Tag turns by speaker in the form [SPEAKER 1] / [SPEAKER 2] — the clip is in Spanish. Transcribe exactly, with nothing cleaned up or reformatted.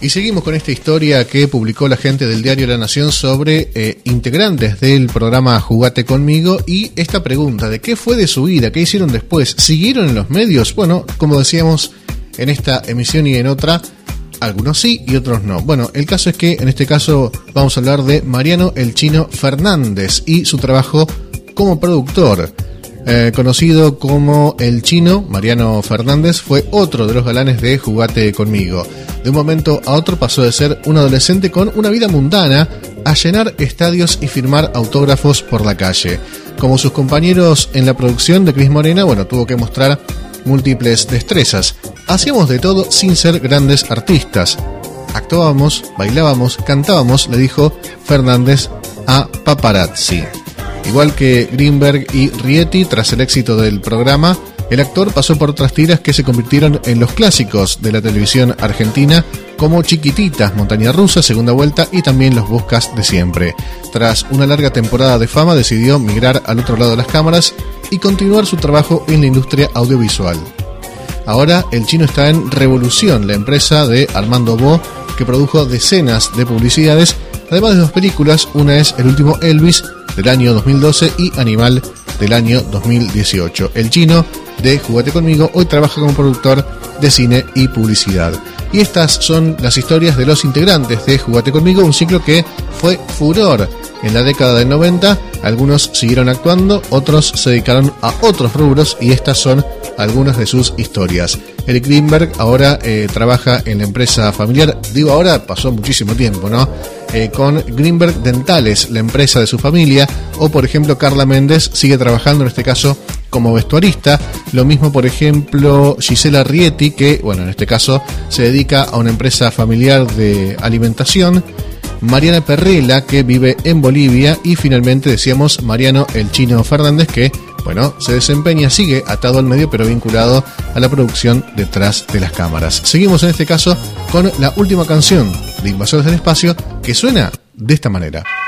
[SPEAKER 1] Y seguimos con esta historia que publicó la gente del diario La Nación sobre eh, integrantes del programa Jugate Conmigo, y esta pregunta de qué fue de su vida, qué hicieron después, ¿siguieron en los medios? Bueno, como decíamos en esta emisión y en otra, algunos sí y otros no. Bueno, el caso es que en este caso vamos a hablar de Mariano El Chino Fernández y su trabajo como productor. Eh, conocido como El Chino, Mariano Fernández fue otro de los galanes de Jugate Conmigo. De un momento a otro pasó de ser un adolescente con una vida mundana a llenar estadios y firmar autógrafos por la calle. Como sus compañeros en la producción de Cris Morena, bueno, tuvo que mostrar múltiples destrezas. Hacíamos de todo sin ser grandes artistas. Actuábamos, bailábamos, cantábamos, le dijo Fernández a Paparazzi. Igual que Greenberg y Rieti, tras el éxito del programa, el actor pasó por otras tiras que se convirtieron en los clásicos de la televisión argentina, como Chiquititas, Montaña Rusa, Segunda Vuelta y también Los Buscas de Siempre. Tras una larga temporada de fama, decidió migrar al otro lado de las cámaras y continuar su trabajo en la industria audiovisual. Ahora el Chino está en Revolución, la empresa de Armando Bo, que produjo decenas de publicidades, además de dos películas. Una es El Último Elvis, del año dos mil doce, y Animal, del año dos mil dieciocho. El Chino de Jugate Conmigo hoy trabaja como productor de cine y publicidad. Y estas son las historias de los integrantes de Jugate Conmigo, un ciclo que fue furor en la década del noventa. Algunos siguieron actuando, otros se dedicaron a otros rubros, y estas son algunas de sus historias. Eric Greenberg ahora eh, trabaja en la empresa familiar. Digo ahora, pasó muchísimo tiempo, ¿no? Eh, con Greenberg Dentales, la empresa de su familia. O por ejemplo, Carla Méndez sigue trabajando en este caso como vestuarista. Lo mismo, por ejemplo, Gisela Rieti, que bueno, en este caso se dedica a una empresa familiar de alimentación. Mariana Perrela, que vive en Bolivia. Y finalmente decíamos Mariano El Chino Fernández, que bueno, se desempeña, sigue atado al medio, pero vinculado a la producción detrás de las cámaras. Seguimos en este caso con la última canción de Invasores del Espacio, que suena de esta manera.